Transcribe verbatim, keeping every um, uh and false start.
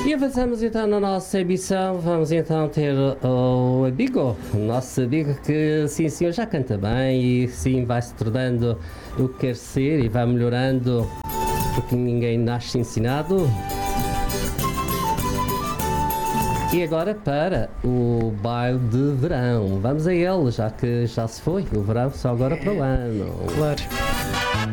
E avançamos então na nossa emissão. Vamos então ter o amigo, o nosso amigo que sim senhor já canta bem e sim vai se tornando o que quer ser e vai melhorando, porque ninguém nasce ensinado. E agora para o baile de verão. Vamos a ele, já que já se foi o verão, só agora para o ano. Claro.